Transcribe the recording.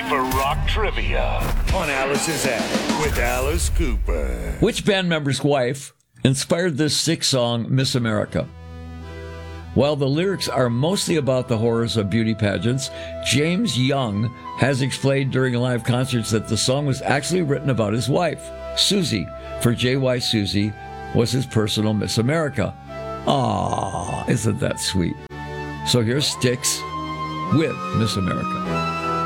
for rock trivia on Alice's Attic with Alice Cooper. Which band member's wife inspired this Styx song, Miss America? While the lyrics are mostly about the horrors of beauty pageants, James Young has explained during live concerts that the song was actually written about his wife. Susie, for J.Y. Susie, was his personal Miss America. Aww, isn't that sweet? So here's Styx with Miss America.